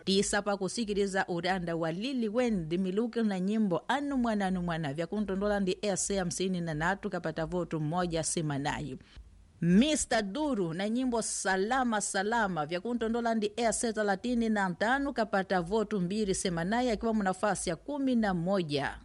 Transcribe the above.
tisa pa kusikiliza uranda wa Lili Wendi Miluki na nyimbo anu mwana vya kuntondola ndi ese 53 kapata votu mmoja simanayi. Mr. Duru na nyimbo salama vya kuntondola ndi ese 35 kapata votu 2 semanayi akiwa mnafasi ya 11.